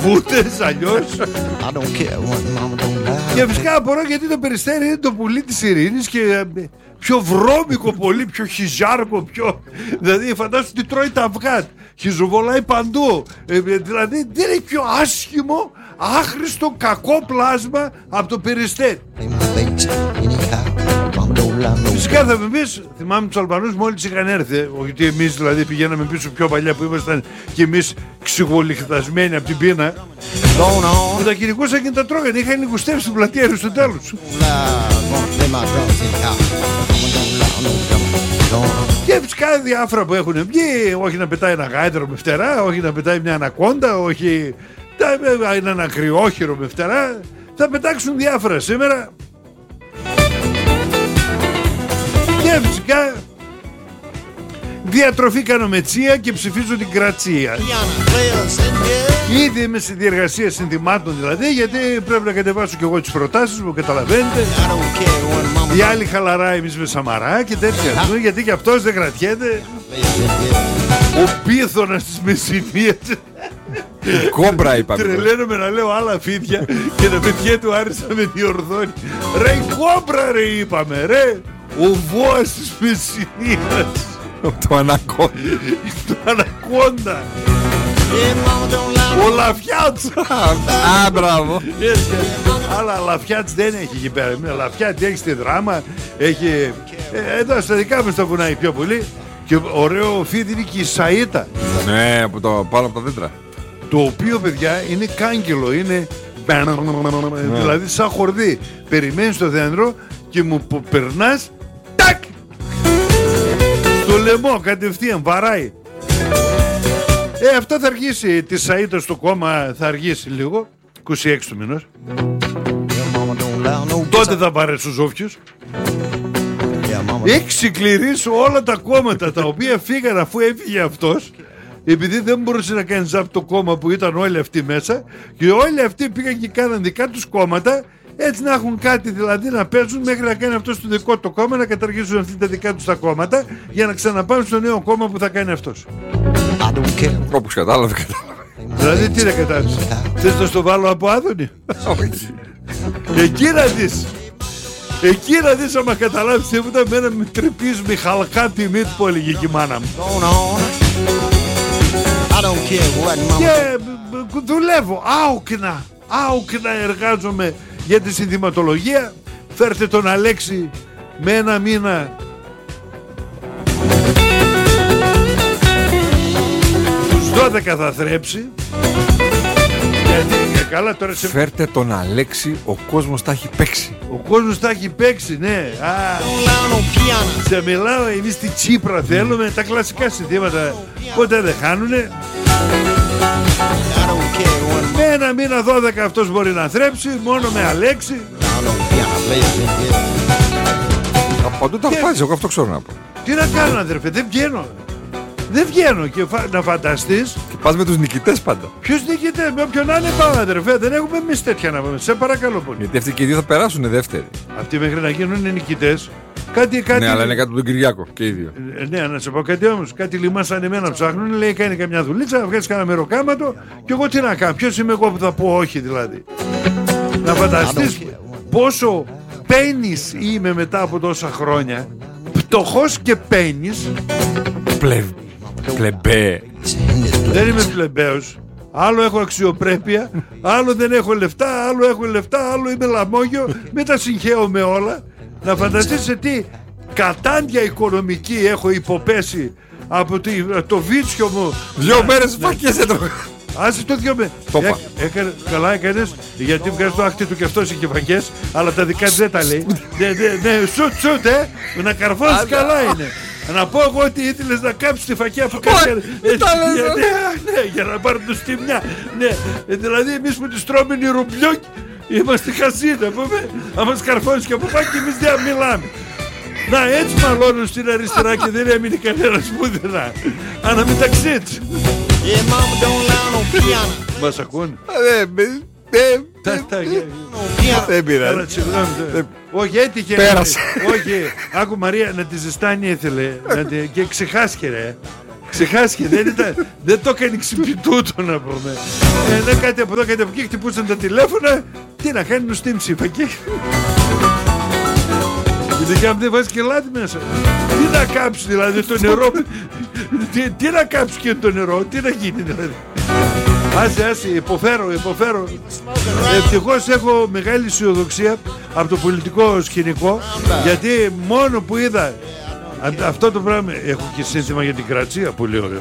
βούτες αλλιώς. Και φυσικά απορώ γιατί το Περιστέρι είναι το πουλί της ειρήνης και πιο βρώμικο πολύ, πιο χιζάρκο, πιο... Δηλαδή φαντάσου τι τρώει τα αυγά, χιζοβολάει παντού. Δηλαδή δεν είναι πιο άσχημο, άχρηστο, κακό πλάσμα από το Περιστέρι. Φυσικά θα με πεις, θυμάμαι τους Αλβανούς μόλις είχαν έρθει, ότι εμείς δηλαδή πηγαίναμε πίσω πιο παλιά που ήμασταν και εμείς ξυγολιχτασμένοι από την πείνα, που τα κυνηγούσαν και τα τρώγανε, είχαν λιγουστεύσει στην πλατεία Αριστοτέλους. Και φυσικά διάφορα που έχουν βγει, όχι να πετάει ένα γάιδρο με φτερά, όχι να πετάει μια ανακόντα, όχι ένα αγριόχειρο με φτερά, θα πετάξουν διάφορα σήμερα. Και φυσικά διατροφή κάνω μετσία και ψηφίζω την κρατσία. Ήδη είμαι στη διεργασία συνθημάτων δηλαδή, γιατί πρέπει να κατεβάσω και εγώ τις προτάσεις μου, καταλαβαίνετε. Οι άλλοι χαλαρά, εμείς με Σαμαρά και τέτοια, γιατί και αυτός δεν κρατιέται. Ο πίθωνας της Μεσσηνίας. Κόμπρα είπαμε. Τρελαίνομαι να λέω άλλα φίδια και τα παιδιά του Άρης να με διορθώνει. Ρε η κόμπρα ρε είπαμε ρε. Ο βόας της Μεσσηνίας. Το ανακόντα. Το ανακόντα. Ο Λαφιάτς. Α, μπράβο. Αλλά Λαφιάτς δεν έχει εκεί πέρα. Λαφιάτς έχει στη Δράμα. Έχει εδώ στα δικά μας τα βουνάει πιο πολύ. Και ωραίο φίδι είναι και η Σαΐτα. Ναι, πάνω από τα δέντρα. Το οποίο παιδιά είναι κάγκελο. Είναι δηλαδή σαν χορδί. Περιμένεις το δέντρο και μου περνάς. Τάκ! Στο λαιμό κατευθείαν βαράει. Αυτό θα αργήσει. Τη Σαΐτα στο κόμμα θα αργήσει λίγο. 26 του μηνός. Τότε θα βαρέσει ο Ζόφιος. Έχει ξεκληρίσει όλα τα κόμματα τα οποία φύγαν αφού έφυγε αυτός, επειδή δεν μπορούσε να κάνει ζάπ το κόμμα που ήταν όλοι αυτοί μέσα, και όλοι αυτοί πήγαν και κάναν δικά τους κόμματα, έτσι να έχουν κάτι δηλαδή να παίζουν μέχρι να κάνει αυτός το δικό του κόμμα, να καταργήσουν αυτοί τα δικά τους τα κόμματα για να ξαναπάνε στο νέο κόμμα που θα κάνει αυτός. Όπως κατάλαβε. Δηλαδή τι να κατάλαβες? Θες να στο βάλω από Άδωνη? Εκεί να δεις. Εκεί να δεις άμα καταλάβεις τίποτα, εμένα με τρυπείς με χαλκά τιμή που έλεγε και η μάνα μου. Και δουλεύω άουκνα εργάζομαι για τη συνθηματολογία. Φέρτε τον Αλέξη με ένα μήνα. Τους 12 θα θρέψει. Καλά, τώρα σε... Φέρτε τον Αλέξη, ο κόσμος τα έχει παίξει. Ο κόσμος τα έχει παίξει, ναι. Σε μιλάω, εμείς τη Τσίπρα θέλουμε. Τα κλασικά συνθήματα ποτέ δεν χάνουνε. Με ένα μήνα 12 αυτός μπορεί να θρέψει. Μόνο με Αλέξη. Παντού τα βάζει, εγώ αυτό ξέρω να πω. Τι να κάνω αδερφέ, δεν βγαίνω. Δεν βγαίνω και να φανταστείς. Και πας με τους νικητές πάντα. Ποιους νικητές? Με όποιον να είναι πάμε αδερφέ. Δεν έχουμε εμείς τέτοια να πούμε. Σε παρακαλώ πολύ. Γιατί αυτοί και οι δύο θα περάσουν δεύτεροι. Αυτοί μέχρι να γίνουν νικητές. Κάτι... Ναι, αλλά είναι κάτω από τον Κυριάκο και οι δύο. Ναι, να σε πω κάτι όμως. Κάτι λιμά σαν εμένα ψάχνουν. Λέει κάνει καμιά δουλίτσα, να βγάλεις κανένα μεροκάματο. Και εγώ τι να κάνω? Ποιος είμαι εγώ που θα πω όχι δηλαδή? Να φανταστείς πόσο πένις είμαι μετά από τόσα χρόνια. Πτωχός και πένις. Πλεμπέ. Δεν είμαι πλεμπαίος. Άλλο έχω αξιοπρέπεια, άλλο δεν έχω λεφτά, άλλο έχω λεφτά, άλλο είμαι λαμόγιο. Μην τα συγχαίω με όλα. Να φανταστείς σε τι κατάντια οικονομική έχω υποπέσει από το βίτσιο μου. 2 μέρες φακές έτρωγα. Άσε το 2 μέρες. Καλά έκανες, γιατί βγάζει το άχτι του και αυτός είχε φακές, αλλά τα δικά δεν τα λέει. Ναι, σουτ, να καρφώσεις καλά είναι. Να πω εγώ ότι ήθελες να κάψεις τη φακιά που κάνεις. Ναι, για να πάρουν το στιμιά. Ναι, δηλαδή εμείς που τη στρώμενοι ρουμπιόκι είμαστε χασίνα. Αν μας καρφώνεις και από πάει και εμείς δεν μιλάμε. Να, έτσι μαλώνουν στην αριστερά και δεν έμεινε κανένας πουθενά. Αναμεταξύ έτσι. Μας ακούνε? Δεν πειράζει. Όχι, έτυχε. Πέρασε. Όχι, άκου Μαρία, να τη ζεστάνει ήθελε και ξεχάσκε ρε. Ξεχάστηκε, δεν το έκανε ξυπητούτο να πούμε. Κάτι από εδώ, κάτι από εκεί, χτυπούσαν τα τηλέφωνα. Τι να κάνει, νοστή ψήφακε. Η δικιά μου δεν βάζει και λάδι μέσα. Τι να κάψει δηλαδή το νερό. Τι να κάψει και το νερό, τι να γίνει δηλαδή. Άσε, υποφέρω. Ευτυχώς έχω μεγάλη αισιοδοξία από το πολιτικό σκηνικό, γιατί μόνο που είδα αυτό το πράγμα. Έχω και σύνθημα για την Κρατσία, πολύ ωραίο.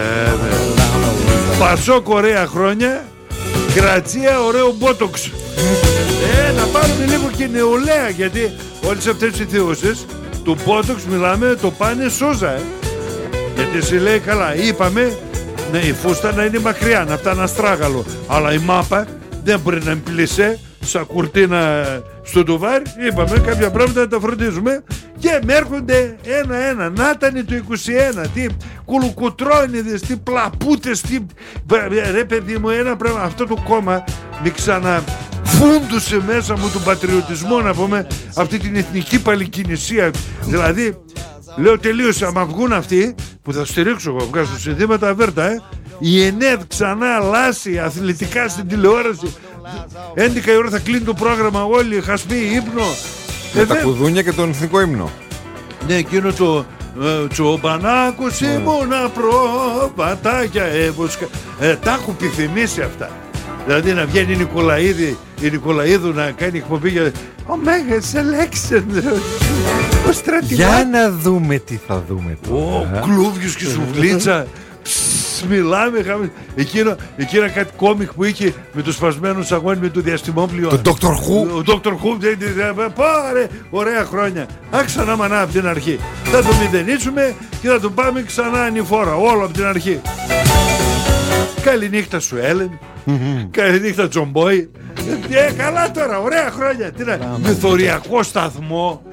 Πασόκ ωραία χρόνια, Κρατσία ωραίο μπότοξ. Να πάρουμε λίγο και νεολαία, γιατί όλες αυτές οι θεώσεις του μπότοξ μιλάμε, το πάνε σόζα. Γιατί σε λέει καλά, είπαμε ναι, η φούστα να είναι μακριά, να φτάνει αστράγαλο, αλλά η μάπα δεν μπορεί να πλησέ σαν κουρτίνα στο τουβάρι. Είπαμε κάποια πράγματα να τα φροντίζουμε και με έρχονται ένα-ένα. Να ήταν το 21, τι κουλουκουτρώνιδες, τι πλαπούτες, τι... Ρε παιδί μου, ένα πράγμα, αυτό το κόμμα με ξαναφούντουσε μέσα μου τον πατριωτισμό, να πούμε, αυτή την εθνική παλικινησία. Δηλαδή λέω τελείωσε, άμα βγουν αυτοί που θα στηρίξω εγώ, βγάζω συνθήματα αβέρτα, η ΕΝΕΔ ξανά αλλάσει αθλητικά στην τηλεόραση, 11 η ώρα θα κλείνει το πρόγραμμα, όλοι χασμοί, ύπνο. Με τα κουδούνια και τον εθνικό ύμνο. Ναι, εκείνο το τσομπανάκος ήμουνα προβατάκια έβοσκα. Τα έχω επιθυμήσει αυτά. Δηλαδή να βγαίνει η Νικολαίδου να κάνει εκπομπή για ο Μέγας Αλέξανδρος, ο στρατηγός. Για να δούμε τι θα δούμε τώρα. Ο Κλούβιος και Σουβλίτσα. Μιλάμε, εκείνα κάτι κόμικ που είχε με τους σπασμένους αγώνες με το διαστημόπλιο. Το Dr. Who. Ο Dr. Who, πάρε, ωραία χρόνια. Ξανά μανά από την αρχή. Θα το μηδενίσουμε και θα το πάμε ξανά ανηφόρα, όλο από την αρχή. Καληνύχτα σου Έλεν. Καληνύχτα Τζομπόι. Καλά τώρα, ωραία χρόνια. Μεθοριακό σταθμό.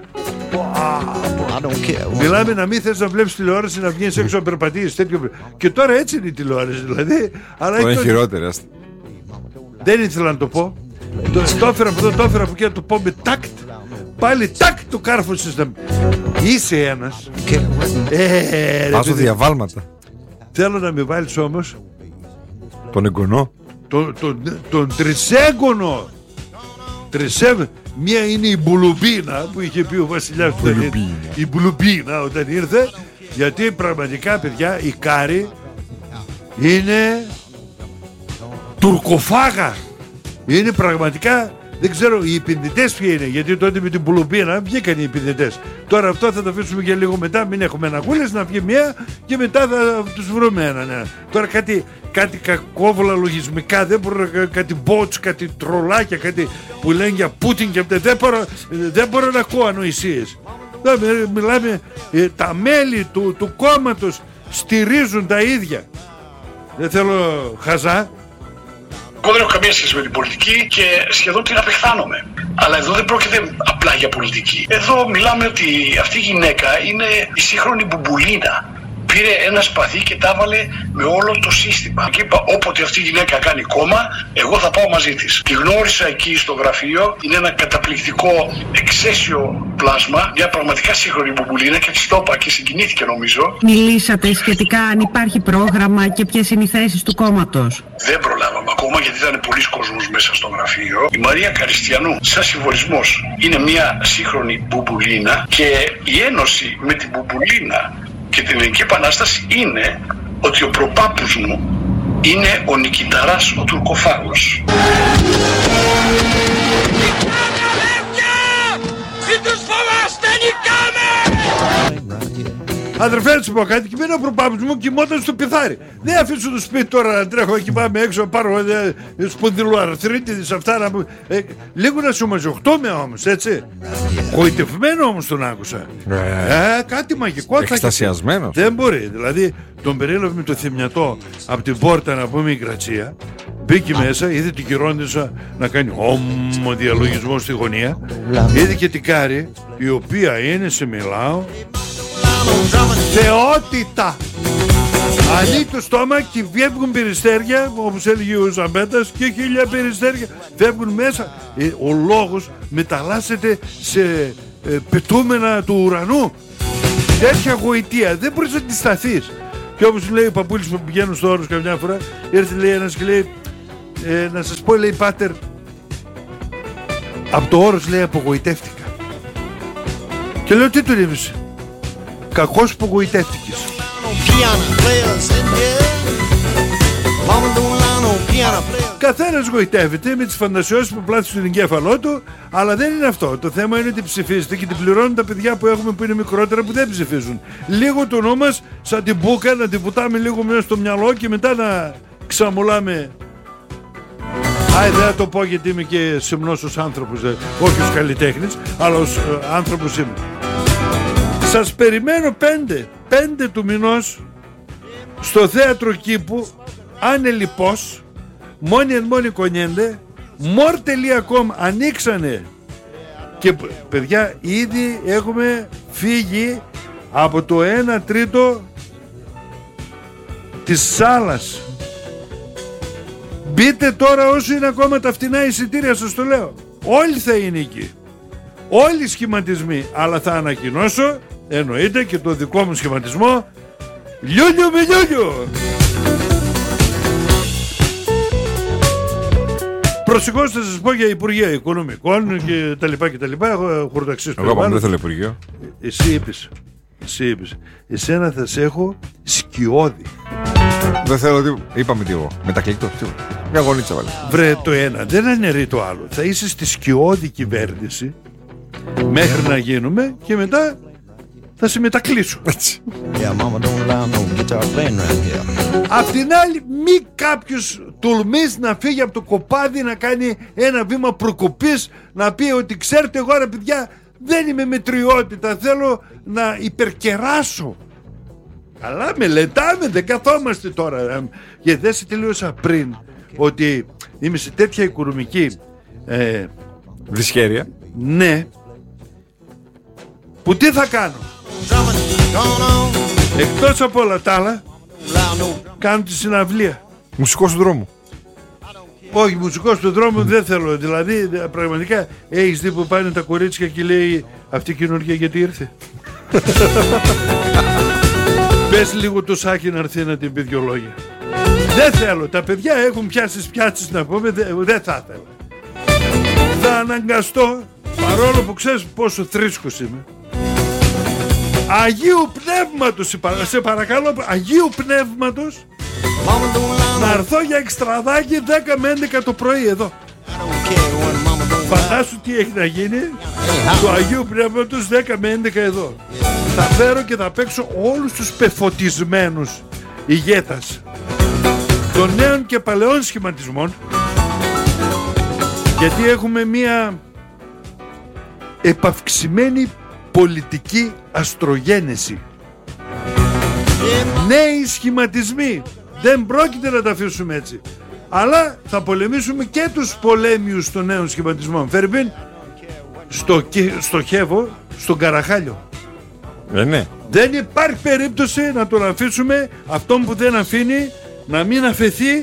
Μιλάμε να μην θες να βλέπεις τηλεόραση, να βγαίνεις έξω να περπατήσεις τέτοιο. Και τώρα έτσι είναι η τηλεόραση δηλαδή. Αλλά είναι χειρότερα. Δεν ήθελα να το πω. Το έφερα από εδώ, το έφερα από εκεί, να το πω με τάκτ. Πάλι τάκτ το κάρφωσες. Είσαι ένας. Βάζω διαβάλματα. Θέλω να με βάλεις όμως τον εγγονό, τον τρισέγγονο. Μία είναι η Μπουλουμπίνα που είχε πει ο βασιλιάς του. Η Μπουλουμπίνα όταν ήρθε. Γιατί πραγματικά παιδιά η Κάρη είναι τουρκοφάγα. Είναι πραγματικά. Δεν ξέρω οι επενδυτές ποιοι είναι. Γιατί τότε με την Μπουλουμπίνα βγήκαν οι επενδυτές. Τώρα αυτό θα το αφήσουμε για λίγο μετά. Μην έχουμε αναγούλες, να βγει μία και μετά θα τους βρούμε ένα. Τώρα κάτι κακόβολα λογισμικά, δεν μπορώ, κάτι bots, κάτι τρολάκια, κάτι που λένε για Πούτιν και αυτά. Δεν μπορώ να ακούω ανοησίες. Μιλάμε, τα μέλη του κόμματος στηρίζουν τα ίδια. Δεν θέλω χαζά. Εγώ δεν έχω καμία σχέση με την πολιτική και σχεδόν την απεχθάνομαι. Αλλά εδώ δεν πρόκειται απλά για πολιτική. Εδώ μιλάμε ότι αυτή η γυναίκα είναι η σύγχρονη μπουμπουλίνα. Πήρε ένα σπαθί και τα έβαλε με όλο το σύστημα. Και είπα, όποτε αυτή η γυναίκα κάνει κόμμα, εγώ θα πάω μαζί της. Τη γνώρισα εκεί στο γραφείο. Είναι ένα καταπληκτικό εξαίσιο πλάσμα. Μια πραγματικά σύγχρονη μπουμπουλίνα και της το είπα και συγκινήθηκε νομίζω. Μιλήσατε σχετικά αν υπάρχει πρόγραμμα και ποιες είναι οι θέσεις του κόμματος? Δεν προλάβαμε ακόμα γιατί ήταν πολλοί κόσμος μέσα στο γραφείο. Η Μαρία Καριστιανού, σαν συμβολισμός, είναι μια σύγχρονη μπουμπουλίνα και η ένωση με την μπουμπουλίνα και την Ελληνική Επανάσταση είναι ότι ο προπάπους μου είναι ο Νικηταράς ο Τουρκοφάγος. Αδερφέ, να σου πω κάτι, και μένα ο προπάπους μου κοιμόταν στο πιθάρι. Δεν αφήσω το σπίτι τώρα να τρέχω και πάμε έξω να πάρω σπονδυλοαρθρίτιδες αυτά να... λίγο να σου μαζοχτούμε όμως, έτσι. Γοητευμένο όμως τον άκουσα. Κάτι μαγικό. Εκστασιασμένος. Δεν μπορεί, δηλαδή τον περίλαβε με το θυμιατό από την πόρτα να πούμε η Κρατσία. Μπήκε μέσα, είδε την Κυρώνισσα να κάνει όμο διαλογισμό στη γωνία. Είδε και την Κάρη, η οποία είναι, σε μιλάω, θεότητα. Ανοίγει το στόμα και βγαίνουν περιστέρια, όπως έλεγε ο Ζαμπέτας, και 1000 περιστέρια φεύγουν μέσα. Ο λόγος μεταλλάσσεται σε πετούμενα του ουρανού. Τέτοια γοητεία δεν μπορείς να τη σταθείς. Και όπως λέει ο παππούλης που πηγαίνουν στο Όρος καμιά φορά, ήρθε λέει ένας και λέει, να σας πω, λέει, πάτερ, από το Όρος, λέει, απογοητεύτηκα. Και λέω, τι του είπες? Κακώς απογοητεύτηκες. Καθένας γοητεύεται με τις φαντασιώσεις που πλάθει στον εγκέφαλό του, αλλά δεν είναι αυτό. Το θέμα είναι ότι ψηφίζετε και την πληρώνουν τα παιδιά που έχουμε που είναι μικρότερα που δεν ψηφίζουν. Λίγο το νου μας σαν την μπούκα να την βουτάμε λίγο μέσα στο μυαλό και μετά να ξαμολάμε. Δεν θα το πω γιατί είμαι και σεμνός ως άνθρωπος, όχι ως καλλιτέχνης, αλλά ως άνθρωπος είμαι. Σας περιμένω 5 του μηνός στο θέατρο Κήπου, ανελιπώς, μόνοι εν μόνοι κονιέντε, more.com ανοίξανε και παιδιά ήδη έχουμε φύγει από το 1/3 της σάλας. Μπείτε τώρα όσο είναι ακόμα τα φτηνά εισιτήρια, σας το λέω. Όλοι θα είναι εκεί. Όλοι οι σχηματισμοί. Αλλά θα ανακοινώσω, εννοείται, και το δικό μου σχηματισμό. Λιούλιο με λιούλιο. Προσεχώς θα σας πω για Υπουργεία Οικονομικών και τα λοιπά και τα λοιπά. Έχω χορταξίσει. Εγώ δεν θέλω Υπουργείο. Εσύ είπες. Εσένα θα σε έχω σκιώδη. Δεν θέλω τίποτα. Είπαμε τι εγώ. Μετακλεκτό. Μια γονίτσα βάλε. Βρε, το ένα δεν αναιρεί το άλλο. Θα είσαι στη σκιώδη κυβέρνηση μέχρι να γίνουμε και μετά θα σε μετακλείσω. Απ' την άλλη, μη κάποιος τολμήσει να φύγει από το κοπάδι, να κάνει ένα βήμα προκοπής, να πει ότι ξέρετε, εγώ ρε παιδιά δεν είμαι μετριότητα, θέλω να υπερκεράσω. Καλά, μελετάμε, δεν καθόμαστε τώρα. Γιατί δεν σε τελείωσα πριν ότι είμαι σε τέτοια οικονομική δυσχέρεια. Ναι. Που τι θα κάνω? Εκτός από όλα τα άλλα, κάνω τη συναυλία. Μουσικός του δρόμου. Όχι, μουσικός του δρόμου δεν θέλω. Δηλαδή, πραγματικά, έχεις δει που πάνε τα κορίτσια και λέει αυτή η καινούργια γιατί ήρθε? Πες λίγο το Σάκη να έρθει να την πει δυο λόγια. Δεν θέλω, τα παιδιά έχουν πιάσει πιάτσες να πούμε, δεν θα ήθελα. Θα αναγκαστώ, παρόλο που ξέρεις πόσο θρήσκος είμαι, Αγίου Πνεύματος, σε παρακαλώ, Αγίου Πνεύματος, να έρθω για εξτραδάκι 10 με 11 το πρωί εδώ. Φαντάσου τι έχει να γίνει του Αγίου Πνεύματος 10 με 11 εδώ. Θα φέρω και θα παίξω όλους τους πεφωτισμένους ηγέτας των νέων και παλαιών σχηματισμών, γιατί έχουμε μία επαυξημένη πολιτική αστρογένεση. Νέοι σχηματισμοί. Δεν πρόκειται να τα αφήσουμε έτσι. Αλλά θα πολεμήσουμε και τους πολέμιους των νέων σχηματισμών. Φερμπίν, στοχεύω στον Καραχάλιο. Ναι. Δεν υπάρχει περίπτωση να τον αφήσουμε αυτόν που δεν αφήνει να μην αφαιθεί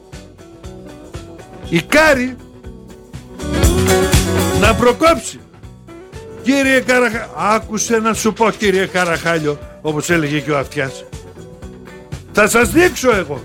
η Κάρη να προκόψει. Κύριε Καραχάλιο, άκουσε να σου πω κύριε Καραχάλιο, όπως έλεγε και ο Αυτιάς. Θα σας δείξω εγώ.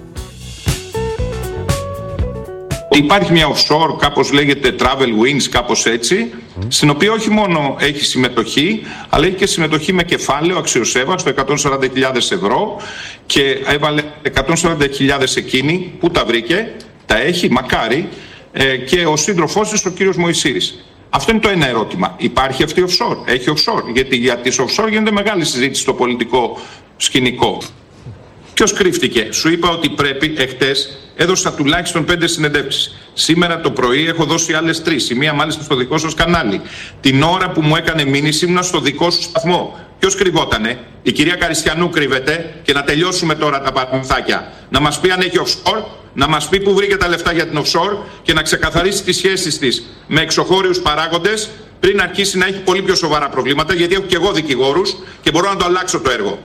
Υπάρχει μια offshore, κάπως λέγεται Travel Wings, κάπως έτσι, στην οποία όχι μόνο έχει συμμετοχή, αλλά έχει και συμμετοχή με κεφάλαιο αξιοσέβαστο 140.000 ευρώ και έβαλε 140.000 εκείνη. Πού τα βρήκε? Τα έχει, μακάρι, και ο σύντροφός της, ο κύριος Μωυσήρης. Αυτό είναι το ένα ερώτημα. Υπάρχει αυτή offshore? Έχει offshore? Γιατί για τις offshore γίνεται μεγάλη συζήτηση στο πολιτικό σκηνικό. Ποιος κρύφτηκε? Σου είπα ότι πρέπει, εχθές έδωσα τουλάχιστον 5 συνεντεύξεις. Σήμερα το πρωί έχω δώσει άλλες 3. Η μία μάλιστα στο δικό σας κανάλι. Την ώρα που μου έκανε μήνυση ήμουν στο δικό σου σταθμό. Ποιος κρυβότανε? Η κυρία Καριστιανού κρύβεται. Και να τελειώσουμε τώρα τα παρμυθάκια. Να μας πει αν έχει offshore, να μας πει που βρήκε τα λεφτά για την offshore και να ξεκαθαρίσει τις σχέσεις της με εξωχώριους παράγοντες πριν αρχίσει να έχει πολύ πιο σοβαρά προβλήματα. Γιατί έχω και εγώ δικηγόρους και μπορώ να το αλλάξω το έργο.